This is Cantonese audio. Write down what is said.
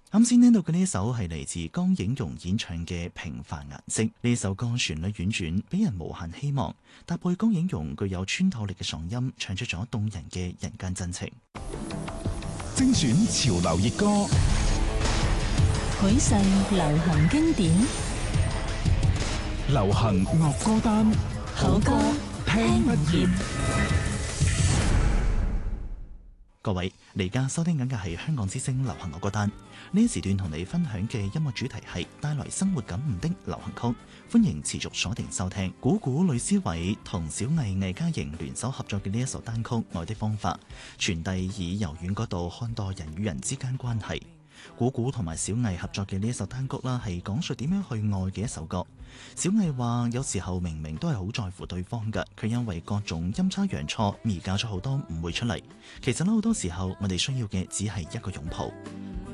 啱先聽到嘅呢一首係嚟自江映蓉演唱嘅《平凡顏色》。呢首歌旋律婉轉，俾人無限希望，搭配江映蓉具有穿透力嘅嗓音，唱出咗動人嘅人間真情。 精選潮流熱歌， 許世流行經典， 流行樂歌單， 好歌聽不厭。 各位，你而家收聽緊嘅係香港之聲流行樂歌單。呢一時段同你分享嘅音樂主題係帶來生活感悟的流行曲，歡迎持續鎖定收聽。古古呂思緯同小藝魏嘉瑩聯手合作嘅呢一首單曲《愛的方法》，傳遞以柔軟角度看待人與人之間關係。古古同埋小藝合作嘅呢一首單曲啦，係講述點樣去愛嘅一首歌。小藝話有時候明明都係好在乎對方嘅，佢因為各種陰差陽錯而搞咗好多誤會出嚟。其實咧，好多時候我哋需要嘅只係一個擁抱。